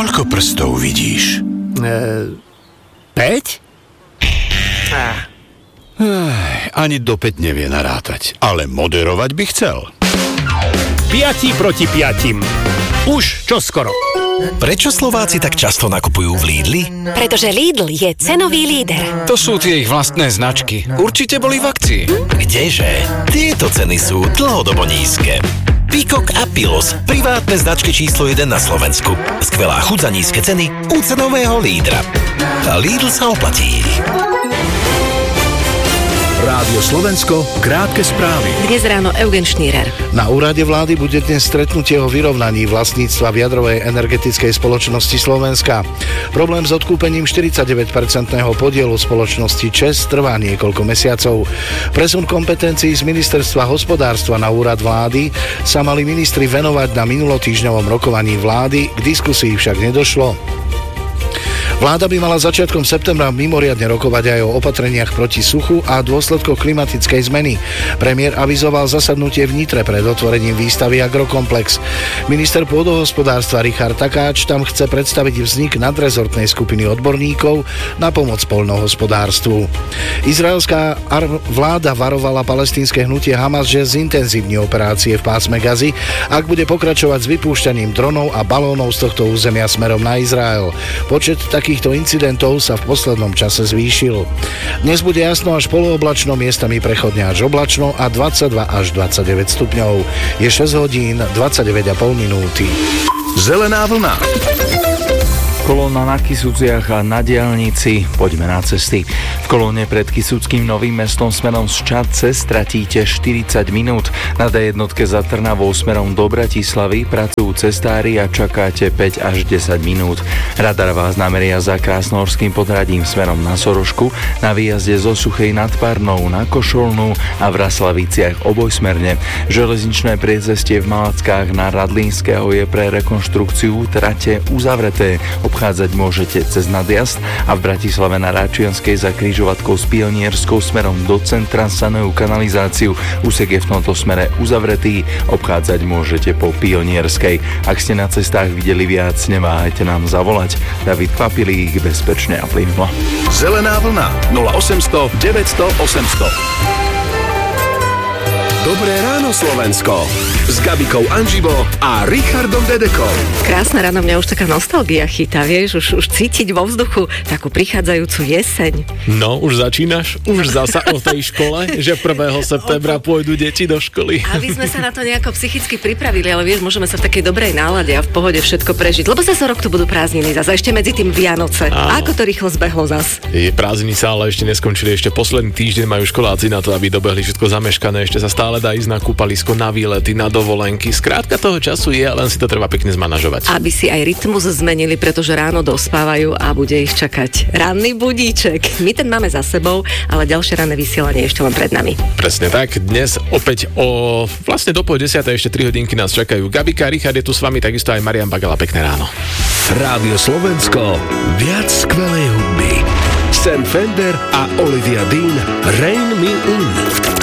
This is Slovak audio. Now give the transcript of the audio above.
Koľko prstov vidíš? 5? Ani do 5 nevie narátať, ale moderovať by chcel. 5 proti 5. Už čoskoro. Prečo Slováci tak často nakupujú v Lidli? Pretože Lidl je cenový líder. To sú tie ich vlastné značky. Určite boli v akcii. Kdeže? Tieto ceny sú dlhodobo nízke. Peacock a Pilos, privátne značky číslo 1 na Slovensku. Skvelá chuť za nízke ceny u cenového lídra. A Lidl sa oplatí. Rádio Slovensko, krátke správy. Dnes ráno Eugen Šnírer. Na úrade vlády bude dnes stretnutie o vyrovnaní vlastníctva v jadrovej energetickej spoločnosti Slovenska. Problém s odkúpením 49% podielu spoločnosti ČEZ trvá niekoľko mesiacov. Presun kompetencií z ministerstva hospodárstva na úrad vlády sa mali ministri venovať na minulotýždňovom rokovaní vlády, k diskusii však nedošlo. Vláda by mala začiatkom septembra mimoriadne rokovať aj o opatreniach proti suchu a dôsledkoch klimatickej zmeny. Premiér avizoval zasadnutie v Nitre pred otvorením výstavy Agrokomplex. Minister pôdohospodárstva Richard Takáč tam chce predstaviť vznik nadrezortnej skupiny odborníkov na pomoc poľnohospodárstvu. Izraelská vláda varovala palestínske hnutie Hamas, že zintenzívni operácie v pásme Gazy, ak bude pokračovať s vypúšťaním dronov a balónov z tohto územia smerom na Izrael. Počet takýchto incidentov sa v poslednom čase zvýšil. Dnes bude jasno až polooblačno, miestami prechodne až oblačno a 22 až 29 stupňov. Je 6 hodín 29,5 minúty. Zelená vlna. Kolóna na Kysuciach a na diaľnici. Poďme na cesty. V kolóne pred Kysuckým Novým Mestom smerom z Čadce stratíte 40 minút. Na D1 za Trnavou smerom do Bratislavy pracujú cestári a čakáte 5 až 10 minút. Radar vás nameria za Krásnohorským podhradím smerom na Sorošku, na výjazde zo Suchej nad Parnou na Košolnú a v Raslaviciach obojsmerne. Železničné priecestie v Malackách na Radlínskeho je pre rekonštrukciu trate uzavreté. Obchádzať môžete cez nadjazd a v Bratislave na Ráčianskej za križovatkou s Pionierskou smerom do centra sanujú kanalizáciu. Úsek je v tomto smere uzavretý, obchádzať môžete po Pionierskej. Ak ste na cestách videli viac, neváhajte nám zavolať. David Papilík, bezpečne a plynulo. Zelená vlna 0800 900 800. Dobré ráno Slovensko s Gabikou Anžibo a Richardom Dedekom. Krásne ráno, mňa už taká nostalgia chytá, vieš, už cítiť vo vzduchu takú prichádzajúcu jeseň. No, už začínaš? Už zasa o tej škole? Že 1. septembra pôjdu deti do školy? Aby sme sa na to nejako psychicky pripravili, ale vieš, môžeme sa v takej dobrej nálade a v pohode všetko prežiť. Lebo zase rok tu budú prázdniny, zase ešte medzi tým Vianoce. Áno. Ako to rýchlo zbehlo zas? Prázdniny sa ale ešte neskončili, ešte posledný týždeň majú školáci na to, aby dobehli všetko zameškané, ešte sa stále dá ísť na kúpalisko, na výlety, na dovolenky. Skrátka toho času je, len si to treba pekne zmanažovať. Aby si aj rytmus zmenili, pretože ráno dospávajú a bude ich čakať ranný budíček. My ten máme za sebou, ale ďalšie ranné vysielanie ešte len pred nami. Presne tak. Dnes opäť vlastne do 9:30 ešte 3 hodinky nás čakajú. Gabika, Richard je tu s vami, takisto aj Marian Bagala. Pekné ráno. Rádio Slovensko, viac skvelej hudby. Sam Fender a Olivia Dean, Rain Me In.